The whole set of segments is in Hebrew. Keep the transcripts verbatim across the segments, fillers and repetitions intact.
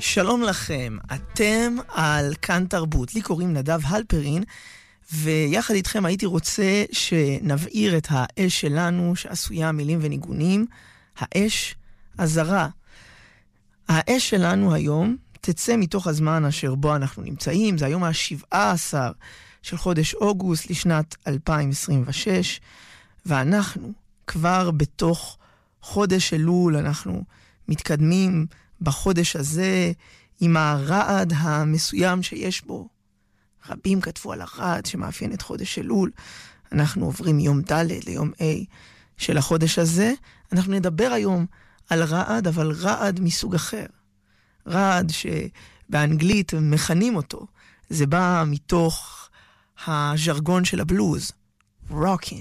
שלום לכם, אתם על כאן תרבות. לי קוראים נדב הלפרין, ויחד איתכם הייתי רוצה שנבעיר את האש שלנו, שעשויה מילים וניגונים, האש הזרה. האש שלנו היום תצא מתוך הזמן אשר בו אנחנו נמצאים, זה היום ה-שבעה עשר של חודש אוגוסט לשנת אלפיים עשרים ושש, ואנחנו כבר בתוך חודש אלול, אנחנו מתקדמים בחודש הזה עם הרעד המסוים שיש בו. רבים כתבו על הרעד שמאפיין את חודש אלול. אנחנו עוברים יום ד' ליום A של החודש הזה. אנחנו נדבר היום על רעד, אבל רעד מסוג אחר. רעד שבאנגלית מכנים אותו. זה בא מתוך הז'רגון של הבלוז. רוקין.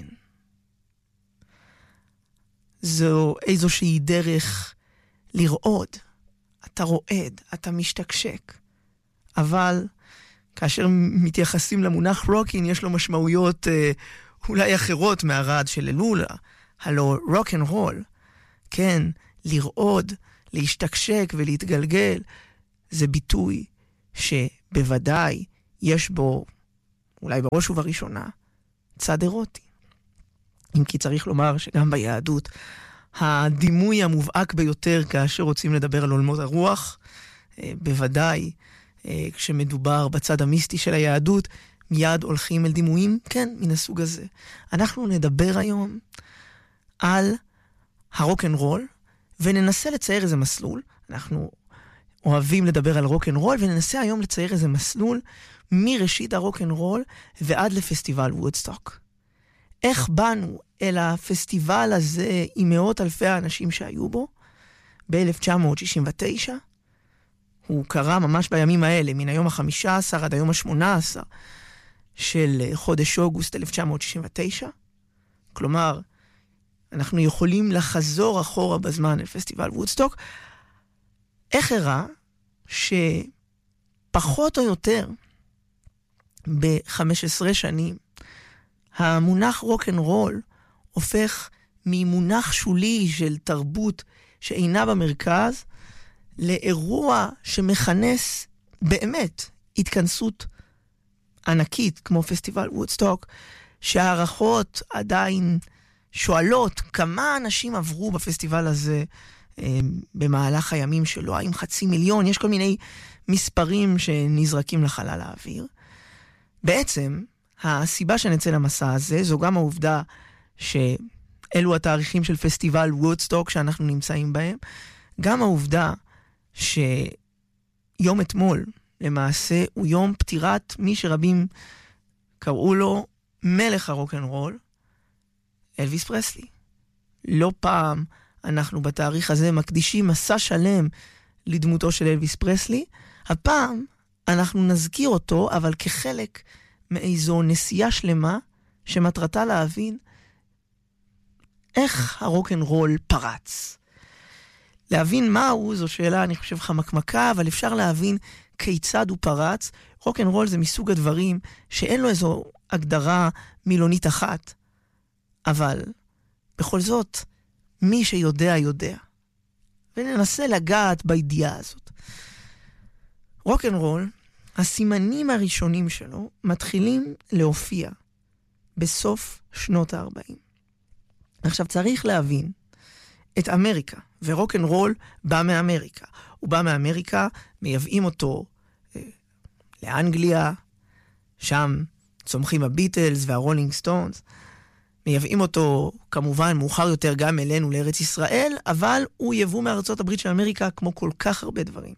זו איזושהי דרך לרעוד. אתה רועד, אתה משתקשק. אבל כאשר מתייחסים למונח רוקין, יש לו משמעויות אה, אולי אחרות מהרעד של אלול. הלו רוק אנד רול. כן, לרעוד, להשתקשק ולהתגלגל, זה ביטוי שבוודאי יש בו, אולי בראש ובראשונה, צד אירוטי. אם כי צריך לומר שגם ביהדות, הדימוי המובהק ביותר כאשר רוצים לדבר על עולמות הרוח, בוודאי כשמדובר בצד המיסטי של היהדות, מיד הולכים אל דימויים, כן, מן הסוג הזה. אנחנו נדבר היום על הרוק אנד רול, וננסה לצייר איזה מסלול. אנחנו אוהבים לדבר על רוק אנד רול, וננסה היום לצייר איזה מסלול מראשית הרוק אנד רול ועד לפסטיבל וודסטוק. איך באנו אל הפסטיבל הזה עם מאות אלפי האנשים שהיו בו ב-אלף תשע מאות שישים ותשע? הוא קרה ממש בימים האלה, מן היום ה-חמישה עשר עד היום ה-שמונה עשר של חודש אוגוסט אלף תשע מאות שישים ותשע. כלומר, אנחנו יכולים לחזור אחורה בזמן אל פסטיבל וודסטוק. איך הראה שפחות או יותר ב-חמש עשרה שנים המונח רוק אנד רול הופך ממונח שולי של תרבות שאינה במרכז לאירוע שמכנס באמת התכנסות ענקית כמו פסטיבל וודסטוק, שהערכות עדיין שואלות כמה אנשים עברו בפסטיבל הזה אה, במהלך הימים שלו, האם חצי מיליון, יש כל מיני מספרים שנזרקים לחלל האוויר. בעצם הסיבה שנצא למסע הזה זו גם העובדה שאלו התאריכים של פסטיבל וודסטוק שאנחנו נמצאים בהם, גם העובדה שיום אתמול למעשה הוא יום פטירת מי שרבים קראו לו מלך הרוק אנד רול, אלוויס פרסלי. לא פעם אנחנו בתאריך הזה מקדישים מסע שלם לדמותו של אלוויס פרסלי. הפעם אנחנו נזכיר אותו, אבל כחלק מאיזו נסיעה שלמה שמטרתה להבין איך הרוק אנד רול פרץ. להבין מהו, זו שאלה, אני חושב, חמקמקה, אבל אפשר להבין כיצד הוא פרץ. רוק אנד רול זה מסוג הדברים שאין לו איזו הגדרה מילונית אחת, אבל בכל זאת, מי שיודע יודע. וננסה לגעת בידיעה הזאת. רוק אנד רול, הסימנים הראשונים שלו מתחילים להופיע בסוף שנות ה-ארבעים. עכשיו צריך להבין את אמריקה, ורוק אנד רול בא מאמריקה. הוא בא מאמריקה, מייבאים אותו אה, לאנגליה, שם צומחים הביטלס והרולינג סטונס, מייבאים אותו כמובן מאוחר יותר גם אלינו לארץ ישראל, אבל הוא יבוא מארצות הברית של אמריקה כמו כל כך הרבה דברים.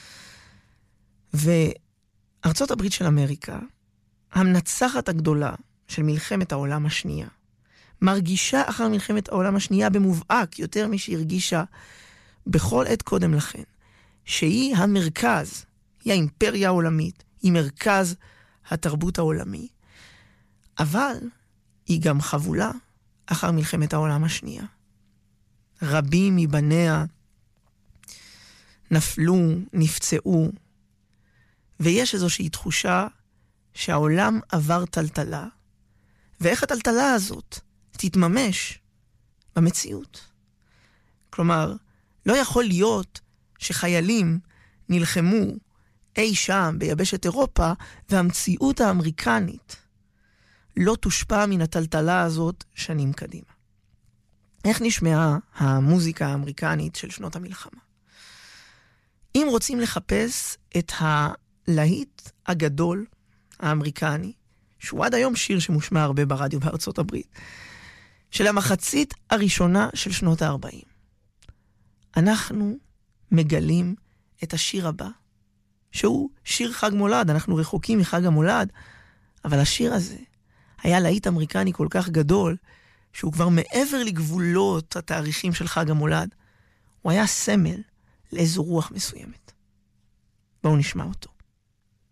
וארצות הברית של אמריקה, המנצחת הגדולה של מלחמת העולם השנייה, מרגישה אחר מלחמת העולם השנייה במובהק יותר משהרגישה בכל עת קודם לכן, שהיא המרכז, היא האימפריה העולמית, היא מרכז התרבות העולמי, אבל היא גם חבולה אחר מלחמת העולם השנייה. רבים מבניה נפלו, נפצעו, ויש איזושהי תחושה שהעולם עבר טלטלה, ואיך הטלטלה הזאת תתממש במציאות. כלומר, לא יכול להיות שחיילים נלחמו אי שם ביבשת אירופה, והמציאות האמריקנית לא תושפע מן הטלטלה הזאת שנים קדימה. איך נשמעה המוזיקה האמריקנית של שנות המלחמה? אם רוצים לחפש את הלהיט הגדול האמריקני, שהוא עד היום שיר שמושמע הרבה ברדיו בארצות הברית, של המחצית הראשונה של שנות ה-ארבעים, אנחנו מגלים את השיר הבא, שהוא שיר חג מולד. אנחנו רחוקים מחג המולד, אבל השיר הזה היה להיט אמריקני כל כך גדול, שהוא כבר מעבר לגבולות התאריכים של חג המולד. הוא היה סמל לאיזו רוח מסוימת. בואו נשמע אותו.